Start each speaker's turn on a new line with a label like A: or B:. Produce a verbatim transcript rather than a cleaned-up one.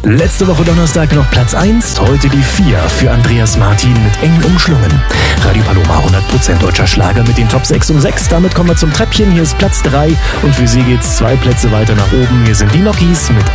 A: Letzte Woche Donnerstag noch Platz eins, heute die vier für Andreas Martin mit Eng umschlungen. Radio Paloma, hundert Prozent deutscher Schlager mit den Top sechs um sechs. Damit kommen wir zum Treppchen, hier ist Platz drei und für sie geht's zwei Plätze weiter nach oben. Hier sind die Nockies mit